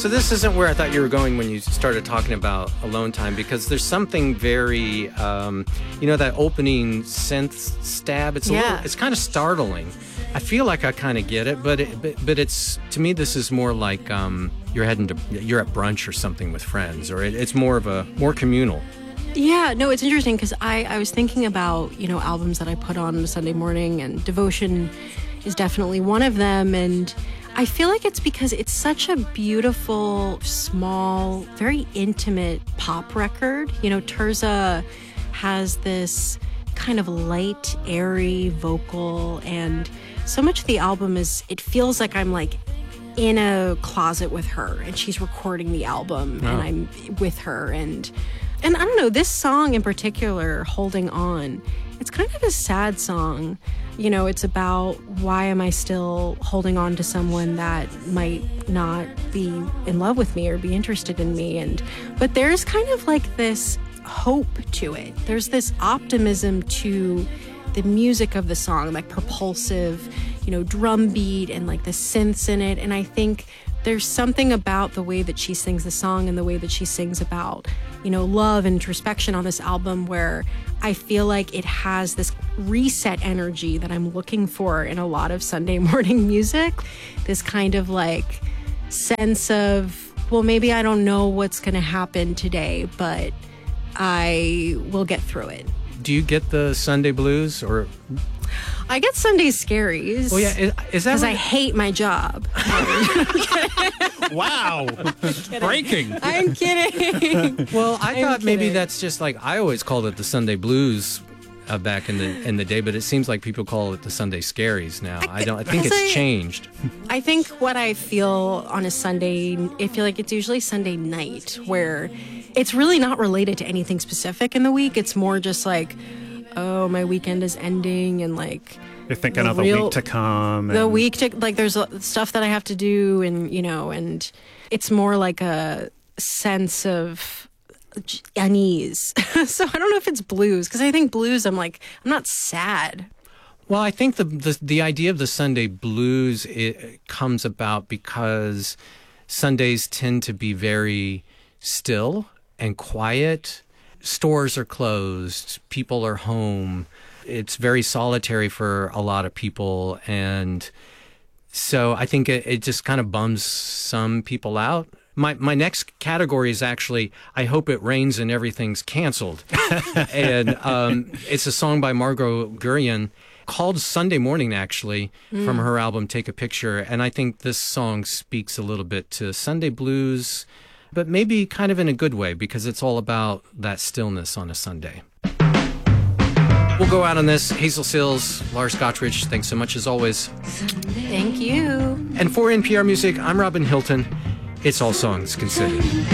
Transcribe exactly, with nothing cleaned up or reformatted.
So this isn't where I thought you were going when you started talking about Alone Time, because there's something very, um, you know, that opening synth stab. It's a Yeah. little, it's kind of startling. I feel like I kind of get it, but it, but, but it's to me this is more like um, you're heading to you're at brunch or something with friends, or it, it's more of a more communal. Yeah, no, it's interesting because I, I was thinking about, you know, albums that I put on on a Sunday morning, and Devotion is definitely one of them. And I feel like it's because it's such a beautiful, small, very intimate pop record. You know, Tirzah has this kind of light, airy vocal, and so much of the album is, it feels like I'm like in a closet with her and she's recording the album Oh. and I'm with her. And and I don't know, this song in particular, Holding On, it's kind of a sad song. You know, it's about why am I still holding on to someone that might not be in love with me or be interested in me. And but there's kind of like this hope to it. There's this optimism to the music of the song, like propulsive, you know, drum beat and like the synths in it. And I think there's something about the way that she sings the song and the way that she sings about, you know, love and introspection on this album, where I feel like it has this reset energy that I'm looking for in a lot of Sunday morning music. This kind of like sense of, well, maybe I don't know what's going to happen today, but I will get through it. Do you get the Sunday blues, or? I get Sunday scaries. Oh yeah, is, is that? Because what I it- hate my job. Wow. Breaking. I'm kidding. Well, I I'm thought maybe kidding. that's just like I always called it the Sunday blues uh, back in the in the day, but it seems like people call it the Sunday scaries now. I, don't. I think because it's I- changed. I think what I feel on a Sunday, I feel like it's usually Sunday night, where it's really not related to anything specific in the week. It's more just like, oh, my weekend is ending, and like You're thinking the of the real- week to come. the and- week to, like there's uh, stuff that I have to do, and you know, and it's more like a sense of j- unease. So I don't know if it's blues, because I think blues, I'm like, I'm not sad. Well, I think the the, the idea of the Sunday blues it comes about because Sundays tend to be very still and quiet. Stores are closed. People are home. It's very solitary for a lot of people. And so I think it, it just kind of bums some people out. My my next category is actually, I Hope It Rains and Everything's Canceled. And um, it's a song by Margot Gurian called Sunday Morning, actually, from her album Take a Picture. And I think this song speaks a little bit to Sunday blues, but maybe kind of in a good way, because it's all about that stillness on a Sunday. We'll go out on this. Hazel Sills, Lars Gotrich, thanks so much as always. Thank you. And for N P R Music, I'm Robin Hilton. It's All Songs Considered.